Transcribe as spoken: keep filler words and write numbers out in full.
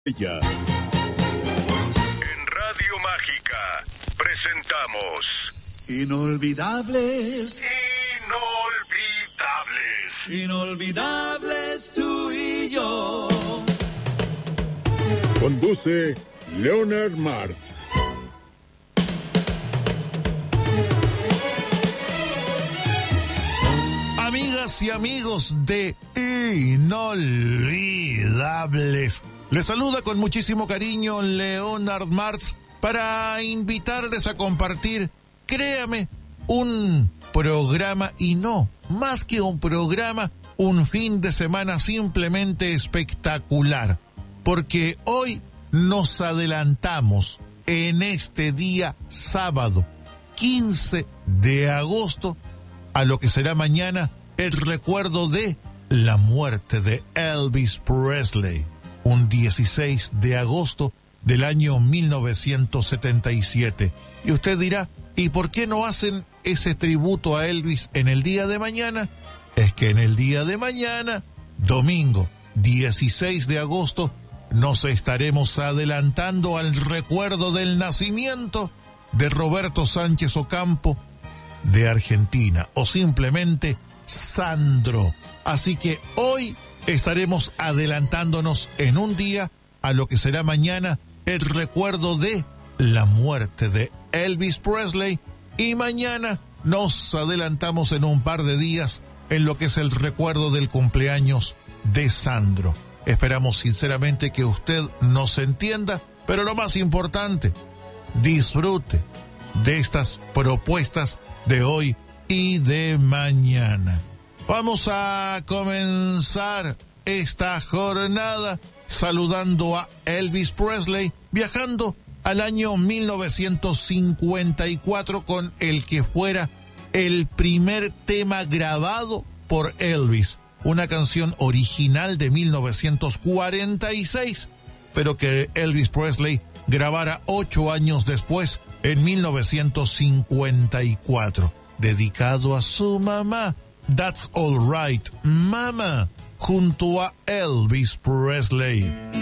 Ella. En Radio Mágica presentamos Inolvidables, Inolvidables, inolvidables tú y yo. Conduce Leonard Martz. Amigas y amigos de Inolvidables, les saluda con muchísimo cariño Leonard Martz para invitarles a compartir, créame, un programa, y no, más que un programa, un fin de semana simplemente espectacular, porque hoy nos adelantamos en este día sábado, quince de agosto, a lo que será mañana el recuerdo de la muerte de Elvis Presley, un dieciséis de agosto del año mil novecientos setenta y siete. Y usted dirá, ¿y por qué no hacen ese tributo a Elvis en el día de mañana? Es que en el día de mañana, domingo dieciséis de agosto, nos estaremos adelantando al recuerdo del nacimiento de Roberto Sánchez Ocampo, de Argentina, o simplemente Sandro. Así que hoy estaremos adelantándonos en un día a lo que será mañana el recuerdo de la muerte de Elvis Presley, y mañana nos adelantamos en un par de días en lo que es el recuerdo del cumpleaños de Sandro. Esperamos sinceramente que usted nos entienda, pero lo más importante, disfrute de estas propuestas de hoy y de mañana. Vamos a comenzar esta jornada saludando a Elvis Presley, viajando al año mil novecientos cincuenta y cuatro con el que fuera el primer tema grabado por Elvis, una canción original de mil novecientos cuarenta y seis, pero que Elvis Presley grabara ocho años después, en mil novecientos cincuenta y cuatro, dedicado a su mamá, That's All Right, Mama, junto a Elvis Presley.